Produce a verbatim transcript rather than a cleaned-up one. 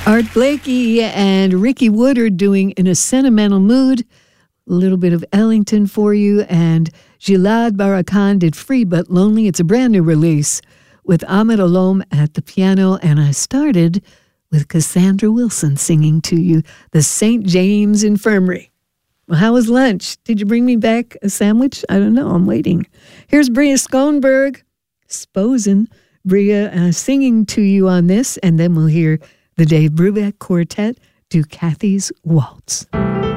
Art Blakey and Ricky Woodard doing In a Sentimental Mood. A little bit of Ellington for you. And Gilad Barakan did Free But Lonely. It's a brand new release with Ahmed Alom at the piano. And I started with Cassandra Wilson singing to you the Saint James Infirmary. Well, how was lunch? Did you bring me back a sandwich? I don't know. I'm waiting. Here's Bria Schoenberg, Sposen. Bria uh, singing to you on this, and then we'll hear the Dave Brubeck Quartet do Kathy's Waltz.